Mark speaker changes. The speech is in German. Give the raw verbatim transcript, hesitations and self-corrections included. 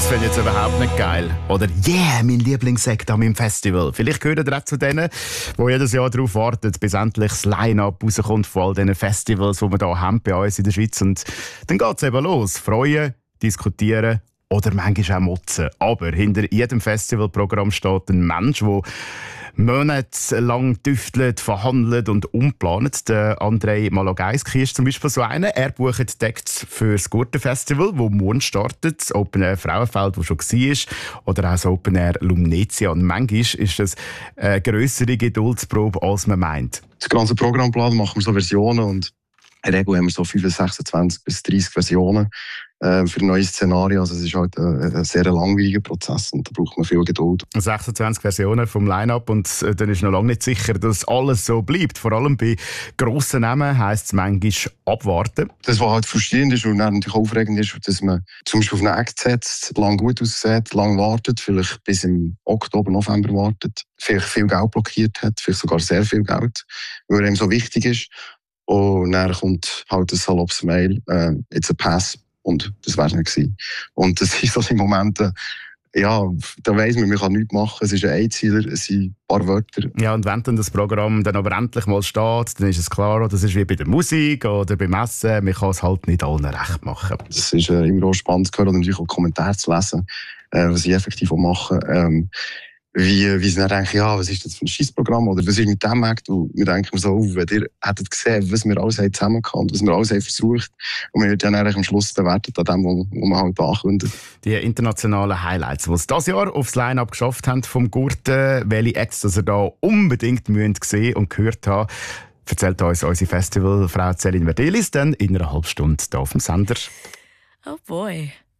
Speaker 1: Das finde ich jetzt überhaupt nicht geil. Oder «Yeah, mein Lieblingssekt an meinem Festival». Vielleicht gehört ihr auch zu denen, die jedes Jahr darauf warten, bis endlich das Line-Up rauskommt von all diesen Festivals, die wir hier haben bei uns in der Schweiz. Und dann geht es eben los. Freuen, diskutieren oder manchmal auch motzen. Aber hinter jedem Festivalprogramm steht ein Mensch, der monatelang tüftelt, verhandelt und umplant. Der Andrei Malogajski ist zum Beispiel so einer. Er bucht Decks für das Gurtenfestival, das morgen startet. Das Open Air Frauenfeld, das schon war. Oder auch das Open Air Lumnezia. Und manchmal ist das eine grössere Geduldsprobe, als man meint.
Speaker 2: Das ganze Programmplan machen wir so Versionen und in der Regel haben wir so fünfundsechzig bis dreißig Versionen äh, für neue Szenarien. Also es ist halt ein, ein sehr langwieriger Prozess und da braucht man viel Geduld.
Speaker 1: sechsundzwanzig Versionen vom Line-Up und äh, dann ist noch lange nicht sicher, dass alles so bleibt. Vor allem bei grossen Namen heisst es manchmal abwarten.
Speaker 2: Das, was halt frustrierend ist und dann natürlich aufregend ist, dass man zum Beispiel auf einen Act setzt, lang gut aussieht, lang wartet, vielleicht bis im Oktober, November wartet, vielleicht viel Geld blockiert hat, vielleicht sogar sehr viel Geld, weil er ihm so wichtig ist. Und dann kommt halt ein saloppes Mail, äh, «It's a pass». Und das war es nicht gewesen. Und das sind solche Momente, ja, da weiss man, man kann nichts machen. Es ist ein Einzieler, es sind ein paar Wörter.
Speaker 1: Ja, und wenn dann das Programm dann aber endlich mal steht, dann ist es klar, das ist wie bei der Musik oder beim Essen, man kann es halt nicht allen recht machen.
Speaker 2: Das ist äh, immer auch spannend zu hören und natürlich auch Kommentare zu lesen, äh, was sie effektiv auch machen. Ähm, Wie, wie sie dann denken, ja, was ist das für ein Scheissprogramm oder was ist mit dem Act? Und wir denken so, oh, wenn ihr hättet gesehen, was wir alles haben zusammen und was wir alles haben versucht und wir wird dann am Schluss bewertet an dem, was man halt ankündigt.
Speaker 1: Die internationalen Highlights, die es dieses Jahr aufs Line-Up geschafft haben vom Gurten, welche Acts dass ihr da unbedingt gesehen und gehört haben, erzählt uns unsere Festivalfrau Céline Verdelis dann in einer halben Stunde hier auf dem Sender.
Speaker 3: Oh boy.